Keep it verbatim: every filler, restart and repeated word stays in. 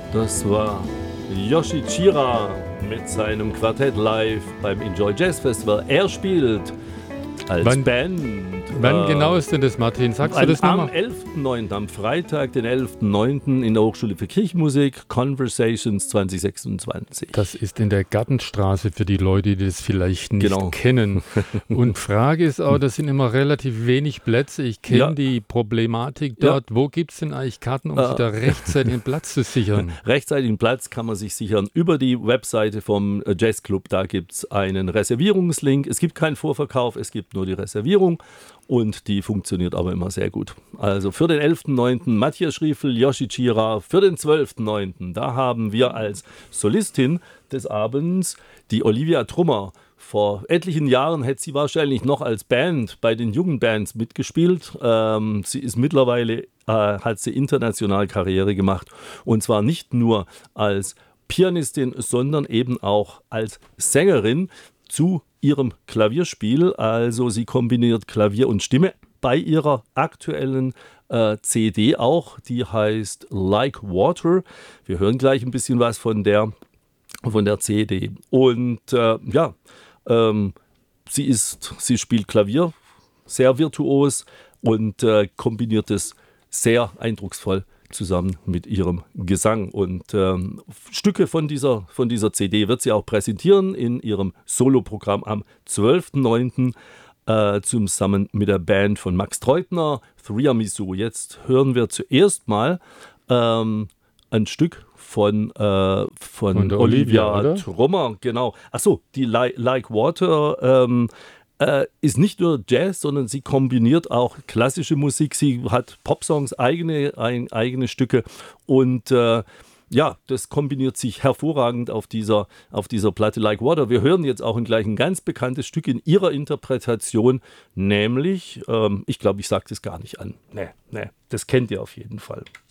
Das war Yoshi Chira mit seinem Quartett live beim Enjoy Jazz Festival. Er spielt als wann, Band. Wann äh, genau ist denn das, Martin? Sagst du am, das nochmal? Am elften neunten, am Freitag, den elften neunten in der Hochschule für Kirchenmusik, Conversations zwanzig sechsundzwanzig. Das ist in der Gartenstraße für die Leute, die das vielleicht nicht Genau. kennen. Und Frage ist auch, das sind immer relativ wenig Plätze. Ich kenne Ja. die Problematik dort. Ja. Wo gibt es denn eigentlich Karten, um äh. sich da rechtzeitig einen Platz zu sichern? Rechtzeitig einen Platz kann man sich sichern über die Webseite vom Jazzclub. Da gibt es einen Reservierungslink. Es gibt keinen Vorverkauf, es gibt nur die Reservierung. Und die funktioniert aber immer sehr gut. Also für den elften neunten Matthias Schriefel, Yoshi Chira. Für den zwölften neunten da haben wir als Solistin des Abends die Olivia Trummer. Vor etlichen Jahren hätte sie wahrscheinlich noch als Band bei den jungen Bands mitgespielt. Ähm, sie ist mittlerweile, äh, hat sie international Karriere gemacht. Und zwar nicht nur als Pianistin, sondern eben auch als Sängerin zu ihrem Klavierspiel. Also sie kombiniert Klavier und Stimme bei ihrer aktuellen äh, C D auch. Die heißt Like Water. Wir hören gleich ein bisschen was von der, von der C D. Und äh, ja, ähm, sie, ist, sie spielt Klavier sehr virtuos und äh, kombiniert es sehr eindrucksvoll zusammen mit ihrem Gesang. Und ähm, Stücke von dieser, von dieser C D wird sie auch präsentieren in ihrem Soloprogramm am zwölften neunten Äh, zusammen mit der Band von Max Treutner, Threamisu. Jetzt hören wir zuerst mal ähm, ein Stück von, äh, von, von Olivia, Olivia Trummer. Genau. Achso, die Like, like Water ähm, Äh, ist nicht nur Jazz, sondern sie kombiniert auch klassische Musik. Sie hat Popsongs, eigene, ein, eigene Stücke und äh, ja, das kombiniert sich hervorragend auf dieser, auf dieser Platte Like Water. Wir hören jetzt auch gleich ein ganz bekanntes Stück in ihrer Interpretation, nämlich, ähm, ich glaube, ich sage das gar nicht an. Nee, nee, das kennt ihr auf jeden Fall.